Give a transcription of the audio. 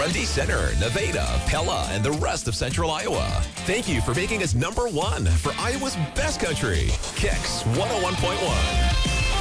Dundee Center, Nevada, Pella, and the rest of Central Iowa. Thank you for making us #1 for Iowa's best country. Kicks 101.1.